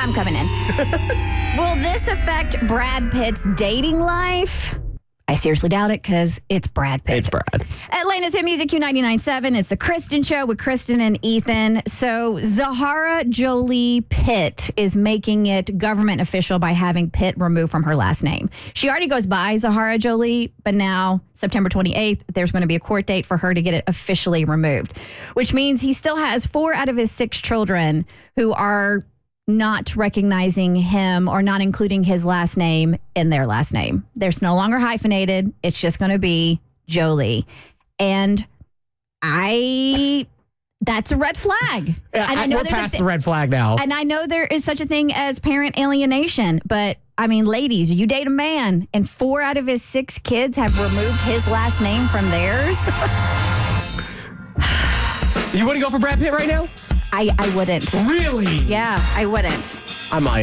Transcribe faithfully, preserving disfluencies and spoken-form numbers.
I'm coming in. Will this affect Brad Pitt's dating life? I seriously doubt it because it's Brad Pitt. It's Brad. Atlanta's Hit Music Q ninety-nine point seven. It's the Kristen Show with Kristen and Ethan. So Zahara Jolie Pitt is making it government official by having Pitt removed from her last name. She already goes by Zahara Jolie, but now September twenty-eighth, there's going to be a court date for her to get it officially removed, which means he still has four out of his six children who are not recognizing him or not including his last name in their last name. There's no longer hyphenated. It's just going to be Jolie. And I, that's a red flag. Yeah, and I know we're there's a past thi- the red flag now. And I know there is such a thing as parent alienation, but I mean, ladies, you date a man and four out of his six kids have removed his last name from theirs. You want to go for Brad Pitt right now? I, I wouldn't. Really? Yeah, I wouldn't. I might.